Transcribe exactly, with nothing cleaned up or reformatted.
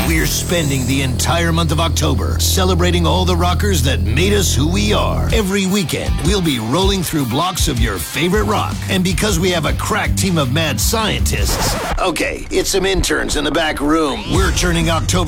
We're spending the entire month of October celebrating all the rockers that made us who we are. Every weekend, we'll be rolling through blocks of your favorite rock. And because we have a crack team of mad scientists, okay, it's some interns in the back room, we're turning October